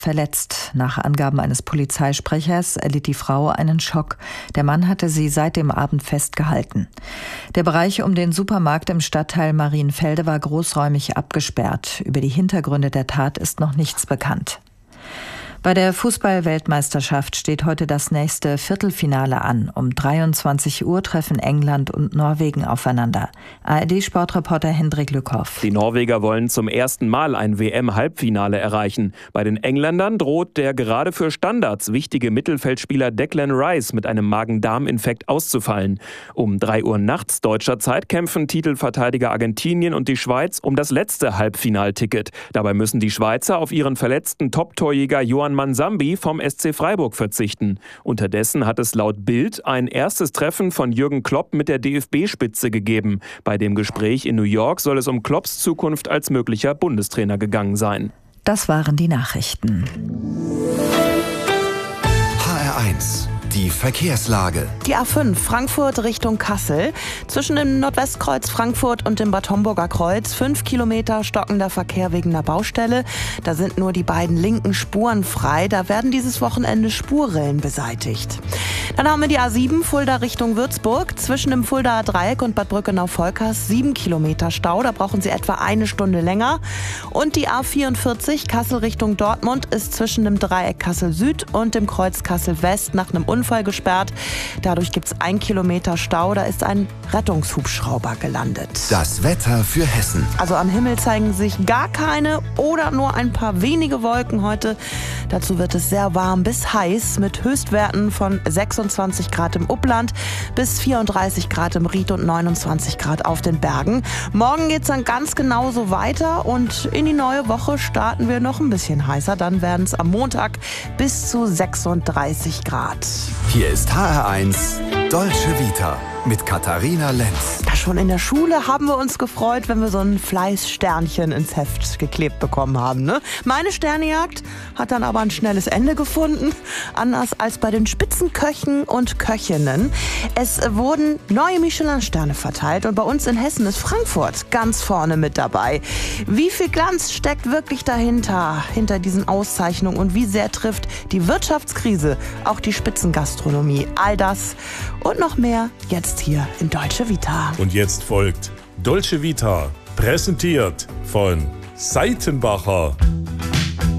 verletzt. Nach Angaben eines Polizeisprechers erlitt die Frau einen Schock. Der Mann hatte sie seit dem Abend festgehalten. Der Bereich um den Supermarkt im Stadtteil Marienfelde war großräumig abgesperrt. Über die Hintergründe der Tat ist noch nichts bekannt. Bei der Fußball-Weltmeisterschaft steht heute das nächste Viertelfinale an. Um 23 Uhr treffen England und Norwegen aufeinander. ARD-Sportreporter Hendrik Lückhoff. Die Norweger wollen zum ersten Mal ein WM-Halbfinale erreichen. Bei den Engländern droht der gerade für Standards wichtige Mittelfeldspieler Declan Rice mit einem Magen-Darm-Infekt auszufallen. Um 3 Uhr nachts deutscher Zeit kämpfen Titelverteidiger Argentinien und die Schweiz um das letzte Halbfinalticket. Dabei müssen die Schweizer auf ihren verletzten Top-Torjäger Johan Mansambi vom SC Freiburg verzichten. Unterdessen hat es laut Bild ein erstes Treffen von Jürgen Klopp mit der DFB-Spitze gegeben. Bei dem Gespräch in New York soll es um Klopps Zukunft als möglicher Bundestrainer gegangen sein. Das waren die Nachrichten. HR1. Die Verkehrslage. Die A5 Frankfurt Richtung Kassel. Zwischen dem Nordwestkreuz Frankfurt und dem Bad Homburger Kreuz 5 Kilometer stockender Verkehr wegen einer Baustelle. Da sind nur die beiden linken Spuren frei. Da werden dieses Wochenende Spurrillen beseitigt. Dann haben wir die A7 Fulda Richtung Würzburg. Zwischen dem Fuldaer Dreieck und Bad Brückenau-Volkers 7 Kilometer Stau. Da brauchen Sie etwa eine Stunde länger. Und die A44 Kassel Richtung Dortmund ist zwischen dem Dreieck Kassel Süd und dem Kreuz Kassel West nach einem Unfall gesperrt. Dadurch gibt es 1 Kilometer Stau. Da ist ein Rettungshubschrauber gelandet. Das Wetter für Hessen. Also am Himmel zeigen sich gar keine oder nur ein paar wenige Wolken heute. Dazu wird es sehr warm bis heiß mit Höchstwerten von 26 Grad im Upland bis 34 Grad im Ried und 29 Grad auf den Bergen. Morgen geht es dann ganz genauso weiter und in die neue Woche starten wir noch ein bisschen heißer. Dann werden es am Montag bis zu 36 Grad. Hier ist HR1 Dolce Vita mit Katharina Lenz. Ja, schon in der Schule haben wir uns gefreut, wenn wir so ein Fleißsternchen ins Heft geklebt bekommen haben. Ne? Meine Sternejagd hat dann aber ein schnelles Ende gefunden. Anders als bei den Spitzenköchen und Köchinnen. Es wurden neue Michelin-Sterne verteilt und bei uns in Hessen ist Frankfurt ganz vorne mit dabei. Wie viel Glanz steckt wirklich dahinter, hinter diesen Auszeichnungen und wie sehr trifft die Wirtschaftskrise auch die Spitzengastronomie? All das und noch mehr jetzt hier in Dolce Vita. Und jetzt folgt Dolce Vita, präsentiert von Seitenbacher.